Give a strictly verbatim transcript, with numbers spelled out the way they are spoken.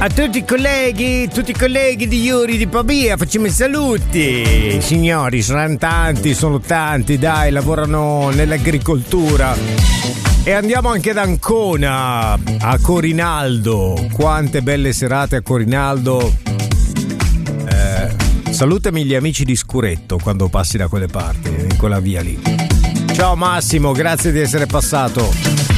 A tutti i colleghi, tutti i colleghi di Iuri di Pavia, facciamo i saluti. Signori, sono tanti, sono tanti, dai, lavorano nell'agricoltura. E andiamo anche ad Ancona, a Corinaldo. Quante belle serate a Corinaldo. Eh, salutami gli amici di Scuretto quando passi da quelle parti, in quella via lì. Ciao Massimo, grazie di essere passato.